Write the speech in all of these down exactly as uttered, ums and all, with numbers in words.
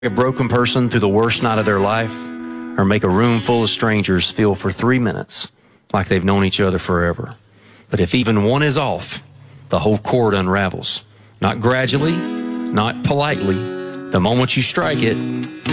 A broken person through the worst night of their life, or make a room full of strangers feel for three minutes like they've known each other forever. But if even one is off, the whole cord unravels. Not gradually, not politely. The moment you strike it,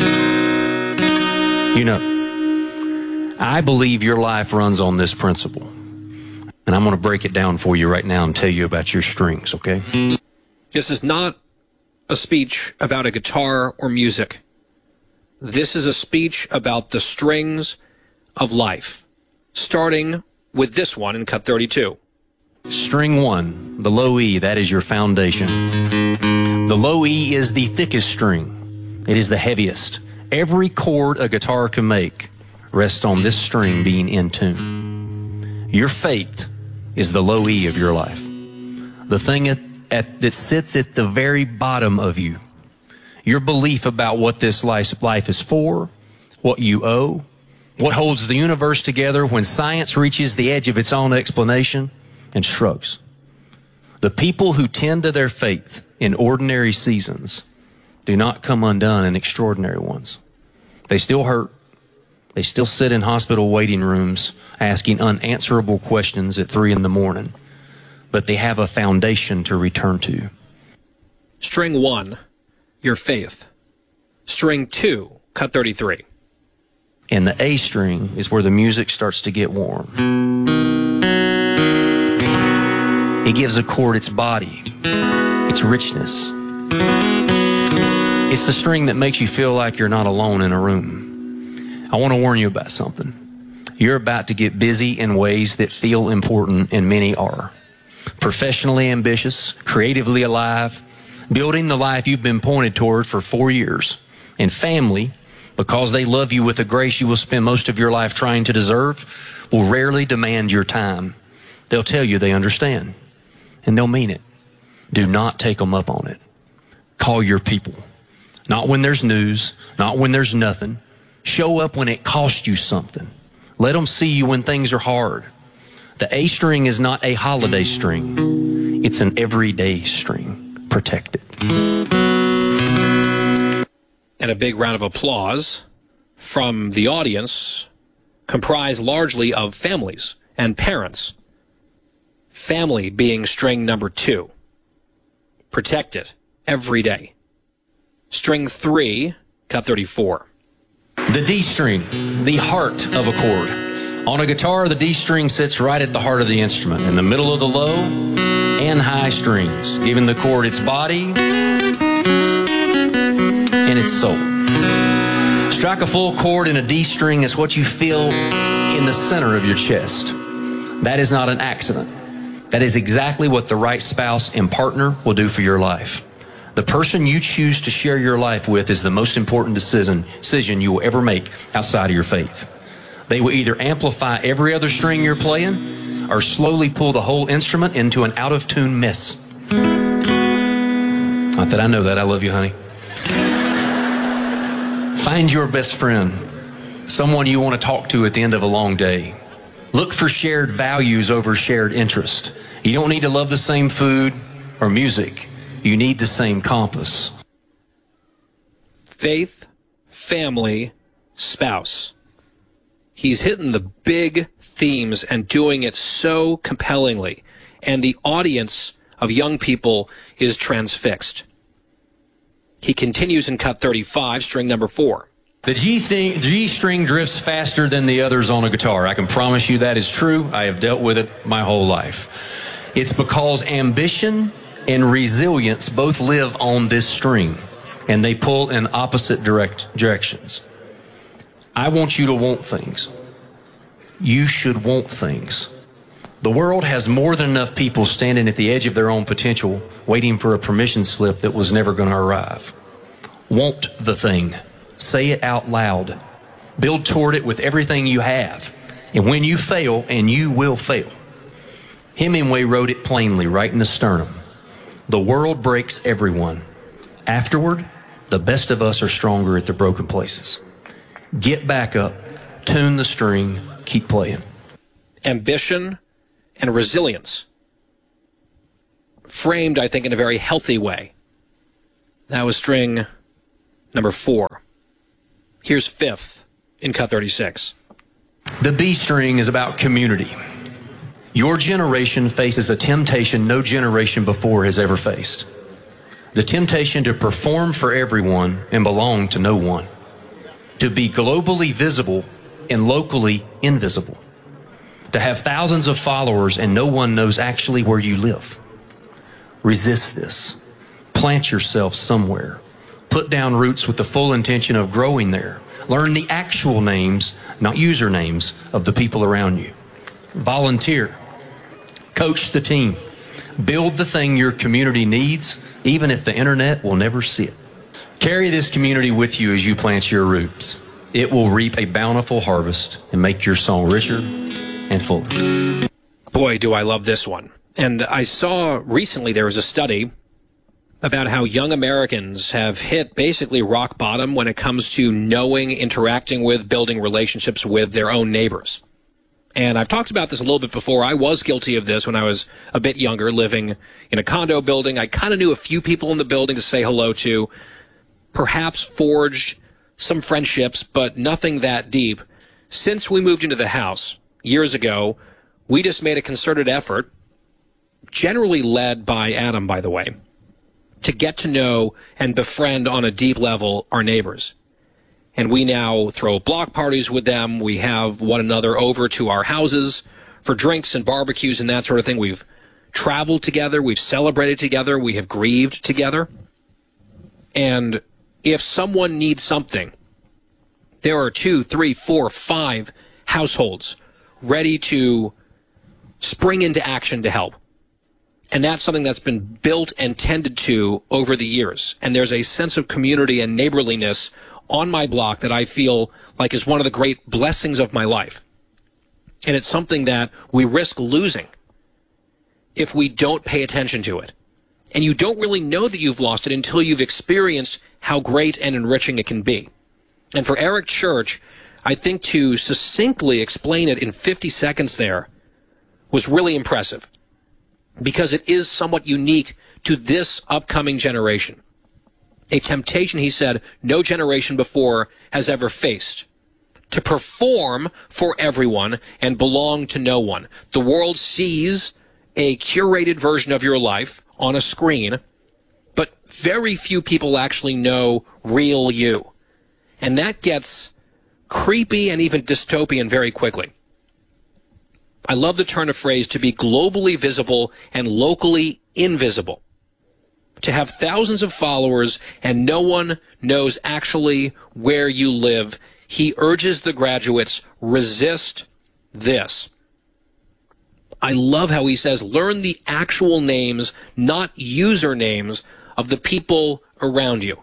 you know. I believe your life runs on this principle. And I'm going to break it down for you right now and tell you about your strings, okay? This is not a speech about a guitar or music. This is a speech about the strings of life, starting with this one in cut thirty-two. String one, the low E, that is your foundation. The low E is the thickest string. It is the heaviest. Every chord a guitar can make rests on this string being in tune. Your faith is the low E of your life. The thing at, at, that sits at the very bottom of you. Your belief about what this life, life is for, what you owe, what holds the universe together when science reaches the edge of its own explanation and shrugs. The people who tend to their faith in ordinary seasons do not come undone in extraordinary ones. They still hurt. They still sit in hospital waiting rooms asking unanswerable questions at three in the morning. But they have a foundation to return to. String one, your faith. String two, cut thirty-three. And the A string is where the music starts to get warm. It gives a chord its body, its richness. It's the string that makes you feel like you're not alone in a room. I want to warn you about something. You're about to get busy in ways that feel important, and many are. Professionally ambitious, creatively alive, building the life you've been pointed toward for four years. And family, because they love you with a grace you will spend most of your life trying to deserve, will rarely demand your time. They'll tell you they understand, and they'll mean it. Do not take them up on it. Call your people. Not when there's news, not when there's nothing. Show up when it costs you something. Let them see you when things are hard. The A string is not a holiday string. It's an everyday string. Protect it. And a big round of applause from the audience, comprised largely of families and parents. Family being string number two. Protect it every day. String three, cut thirty-four. The D string, the heart of a chord. On a guitar, the D string sits right at the heart of the instrument, in the middle of the low and high strings, giving the chord its body and its soul. Strike a full chord in a D string is what you feel in the center of your chest. That is not an accident. That is exactly what the right spouse and partner will do for your life. The person you choose to share your life with is the most important decision, decision you will ever make outside of your faith. They will either amplify every other string you're playing or slowly pull the whole instrument into an out-of-tune mess. Not that I know that. I love you, honey. Find your best friend, someone you want to talk to at the end of a long day. Look for shared values over shared interest. You don't need to love the same food or music. You need the same compass. Faith, family, spouse. He's hitting the big themes and doing it so compellingly. And the audience of young people is transfixed. He continues in cut thirty-five, string number four. The G string, G string drifts faster than the others on a guitar. I can promise you that is true. I have dealt with it my whole life. It's because ambition and resilience both live on this string, and they pull in opposite direct directions. I want you to want things. You should want things. The world has more than enough people standing at the edge of their own potential, waiting for a permission slip that was never going to arrive. Want the thing. Say it out loud. Build toward it with everything you have. And when you fail, and you will fail, Hemingway wrote it plainly right in the sternum. The world breaks everyone. Afterward, the best of us are stronger at the broken places. Get back up, tune the string, keep playing. Ambition and resilience. Framed, I think, in a very healthy way. That was string number four. Here's fifth in Cut thirty-six. The B string is about community. Your generation faces a temptation no generation before has ever faced. The temptation to perform for everyone and belong to no one. To be globally visible and locally invisible. To have thousands of followers and no one knows actually where you live. Resist this. Plant yourself somewhere. Put down roots with the full intention of growing there. Learn the actual names, not usernames, of the people around you. Volunteer. Coach the team. Build the thing your community needs, even if the internet will never see it. Carry this community with you as you plant your roots. It will reap a bountiful harvest and make your song richer and fuller. Boy, do I love this one. And I saw recently there was a study about how young Americans have hit basically rock bottom when it comes to knowing, interacting with, building relationships with their own neighbors. And I've talked about this a little bit before. I was guilty of this when I was a bit younger, living in a condo building. I kind of knew a few people in the building to say hello to, perhaps forged some friendships, but nothing that deep. Since we moved into the house years ago, we just made a concerted effort, generally led by Adam, by the way, to get to know and befriend on a deep level our neighbors. And we now throw block parties with them. We have one another over to our houses for drinks and barbecues and that sort of thing. We've traveled together. We've celebrated together. We have grieved together. And if someone needs something, there are two, three, four, five households ready to spring into action to help. And that's something that's been built and tended to over the years. And there's a sense of community and neighborliness on my block that I feel like is one of the great blessings of my life. And it's something that we risk losing if we don't pay attention to it. And you don't really know that you've lost it until you've experienced how great and enriching it can be. And for Eric Church, I think to succinctly explain it in fifty seconds there was really impressive, because it is somewhat unique to this upcoming generation. A temptation, he said, no generation before has ever faced. To perform for everyone and belong to no one. The world sees a curated version of your life on a screen, but very few people actually know real you. And that gets creepy and even dystopian very quickly. I love the turn of phrase, to be globally visible and locally invisible. To have thousands of followers and no one knows actually where you live. He urges the graduates, resist this. I love how he says, learn the actual names, not usernames, of the people around you.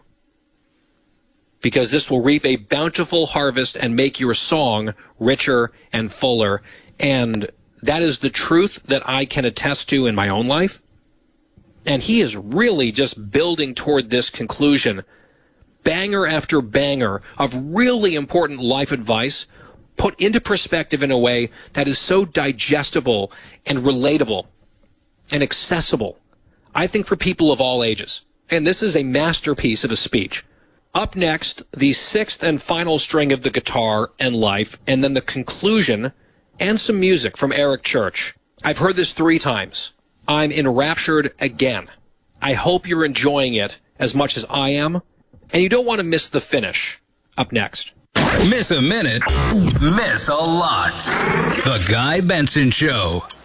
Because this will reap a bountiful harvest and make your song richer and fuller. And that is the truth that I can attest to in my own life. And he is really just building toward this conclusion. Banger after banger of really important life advice put into perspective in a way that is so digestible and relatable and accessible, I think, for people of all ages. And this is a masterpiece of a speech. Up next, the sixth and final string of the guitar and life, and then the conclusion and some music from Eric Church. I've heard this three times. I'm enraptured again. I hope you're enjoying it as much as I am, and you don't want to miss the finish. Up next. Miss a minute, miss a lot. The Guy Benson Show.